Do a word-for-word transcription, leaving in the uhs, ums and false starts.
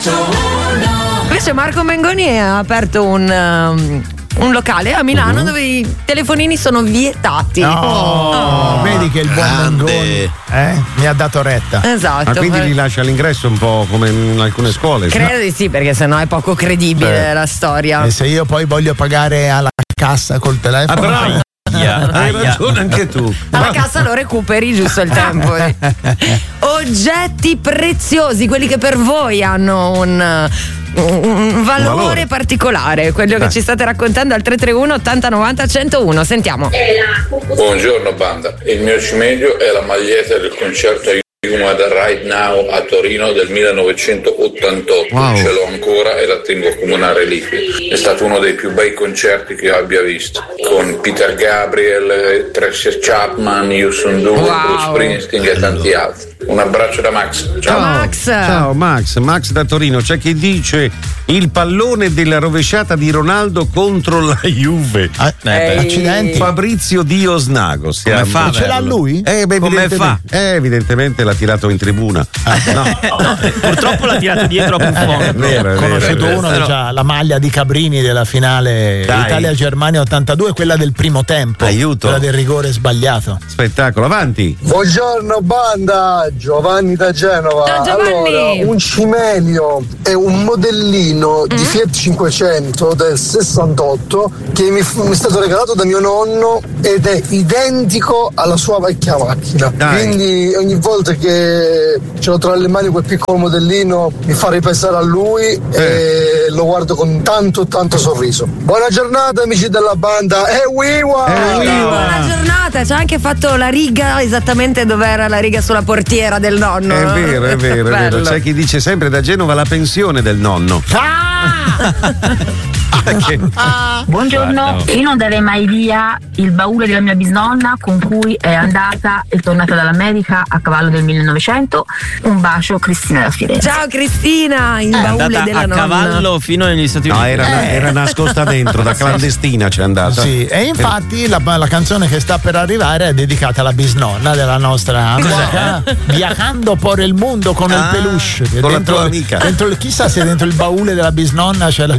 Invece Marco Mengoni ha aperto un, um, un locale a Milano uh-huh. dove i telefonini sono vietati. No, oh. Vedi che il buon Mengoni eh, mi ha dato retta. Esatto. Ma quindi li lascia all'ingresso un po' come in alcune scuole? Credo di sì, perché sennò è poco credibile eh. la storia. E se io poi voglio pagare alla cassa col telefono. Ah, però... Yeah, hai ragione anche tu. Alla cassa lo recuperi giusto il tempo. Oggetti preziosi, quelli che per voi hanno un, un, un valore, valore particolare, quello che eh. ci state raccontando al tre tre uno ottanta novanta centouno. Sentiamo. Buongiorno banda, il mio cimelio è la maglietta del concerto Yuma da Right Now a Torino del millenovecentottantotto. Wow. Ce l'ho ancora e la tengo come una reliquia. È stato uno dei più bei concerti che io abbia visto, con Peter Gabriel, Tracy Chapman, Houston Doo, wow. Bruce Springsteen e tanti altri. Un abbraccio da Max. Ciao. Ciao Max. Ciao Max, Max da Torino. C'è chi dice il pallone della rovesciata di Ronaldo contro la Juve. Ah, eh, accidenti. Fabrizio Diosnago. Come fa? Ce l'ha lui? Eh, beh, Come fa? Eh, evidentemente l'ha tirato in tribuna. Ah, no. no, purtroppo l'ha tirato dietro a Buffon. È vero, è conosciuto vero, uno vero. che ha la maglia di Cabrini della finale Italia-Germania ottantadue, quella del primo tempo. Aiuto. Quella del rigore sbagliato. Spettacolo, avanti. Buongiorno banda, Giovanni da Genova. Ciao, Giovanni. Allora, un cimelio è un modellino mm. di Fiat cinquecento del sessantotto che mi, fu, mi è stato regalato da mio nonno ed è identico alla sua vecchia macchina. Dai. Quindi ogni volta che ce l'ho tra le mani quel piccolo modellino mi fa ripensare a lui eh. e lo guardo con tanto tanto sorriso. Buona giornata amici della banda e wiwa! Buona giornata, ci ha anche fatto la riga esattamente dove era la riga sulla portiera del nonno. È vero, è vero, è vero. C'è chi dice sempre da Genova la pensione del nonno. Ah! Ah, buongiorno, io non darei mai via il baule della mia bisnonna con cui è andata e tornata dall'America a cavallo del millenovecento. Un bacio, Cristina da Firenze. Ciao Cristina, il è baule andata della a nonna. cavallo fino negli Stati Uniti. No, era, eh. era nascosta dentro, da clandestina c'è andata. Sì, e infatti la, la canzone che sta per arrivare è dedicata alla bisnonna della nostra amica, Viajando por el mundo con ah, il peluche. Con dentro, la tua amica. Dentro, chissà se dentro il baule della bisnonna c'è la